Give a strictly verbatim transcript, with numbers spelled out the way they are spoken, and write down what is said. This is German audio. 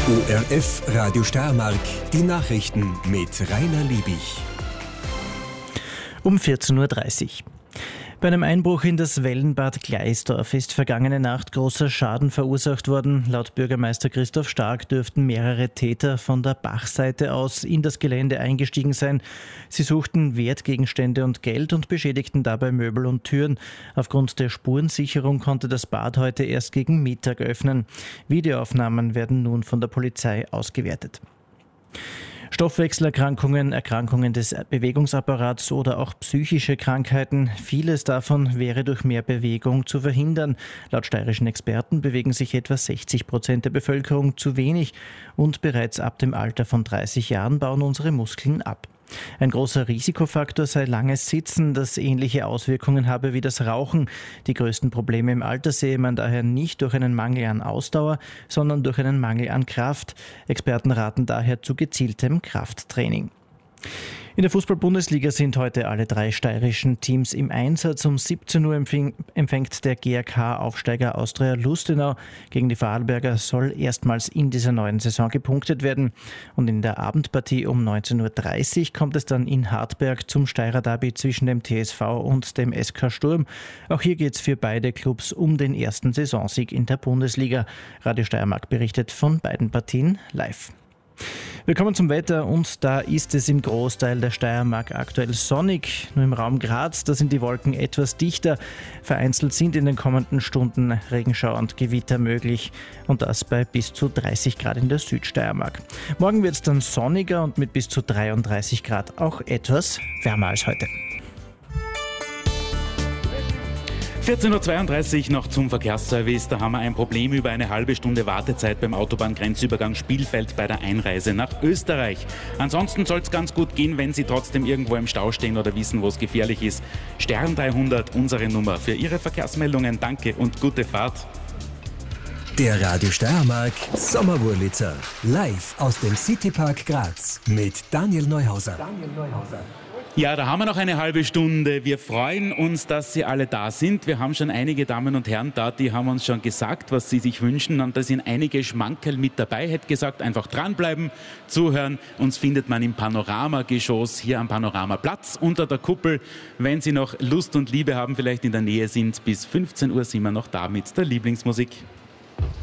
O R F Radio Steiermark, die Nachrichten mit Rainer Liebig. Um vierzehn Uhr dreißig. Bei einem Einbruch in das Wellenbad Gleisdorf ist vergangene Nacht großer Schaden verursacht worden. Laut Bürgermeister Christoph Stark dürften mehrere Täter von der Bachseite aus in das Gelände eingestiegen sein. Sie suchten Wertgegenstände und Geld und beschädigten dabei Möbel und Türen. Aufgrund der Spurensicherung konnte das Bad heute erst gegen Mittag öffnen. Videoaufnahmen werden nun von der Polizei ausgewertet. Stoffwechselerkrankungen, Erkrankungen des Bewegungsapparats oder auch psychische Krankheiten. Vieles davon wäre durch mehr Bewegung zu verhindern. Laut steirischen Experten bewegen sich etwa sechzig Prozent der Bevölkerung zu wenig und bereits ab dem Alter von dreißig Jahren bauen unsere Muskeln ab. Ein großer Risikofaktor sei langes Sitzen, das ähnliche Auswirkungen habe wie das Rauchen. Die größten Probleme im Alter sehe man daher nicht durch einen Mangel an Ausdauer, sondern durch einen Mangel an Kraft. Experten raten daher zu gezieltem Krafttraining. In der Fußball-Bundesliga sind heute alle drei steirischen Teams im Einsatz. Um siebzehn Uhr empfängt der G A K-Aufsteiger Austria Lustenau. Gegen die Vorarlberger soll erstmals in dieser neuen Saison gepunktet werden. Und in der Abendpartie um neunzehn Uhr dreißig kommt es dann in Hartberg zum Steirer Derby zwischen dem T S V und dem S K Sturm. Auch hier geht es für beide Clubs um den ersten Saisonsieg in der Bundesliga. Radio Steiermark berichtet von beiden Partien live. Wir kommen zum Wetter und da ist es im Großteil der Steiermark aktuell sonnig. Nur im Raum Graz, da sind die Wolken etwas dichter. Vereinzelt sind in den kommenden Stunden Regenschauer und Gewitter möglich und das bei bis zu dreißig Grad in der Südsteiermark. Morgen wird es dann sonniger und mit bis zu dreiunddreißig Grad auch etwas wärmer als heute. vierzehn Uhr zweiunddreißig noch zum Verkehrsservice. Da haben wir ein Problem über eine halbe Stunde Wartezeit beim Autobahngrenzübergang Spielfeld bei der Einreise nach Österreich. Ansonsten soll es ganz gut gehen, wenn Sie trotzdem irgendwo im Stau stehen oder wissen, wo es gefährlich ist. Stern dreihundert, unsere Nummer für Ihre Verkehrsmeldungen. Danke und gute Fahrt. Der Radio Steiermark Sommerwurlitzer. Live aus dem Citypark Graz mit Daniel Neuhauser. Daniel Neuhauser. Ja, da haben wir noch eine halbe Stunde. Wir freuen uns, dass Sie alle da sind. Wir haben schon einige Damen und Herren da, die haben uns schon gesagt, was sie sich wünschen. Und da sind einige Schmankerl mit dabei. Hätte gesagt, einfach dranbleiben, zuhören. Uns findet man im Panoramageschoss hier am Panoramaplatz unter der Kuppel. Wenn Sie noch Lust und Liebe haben, vielleicht in der Nähe sind, bis fünfzehn Uhr sind wir noch da mit der Lieblingsmusik.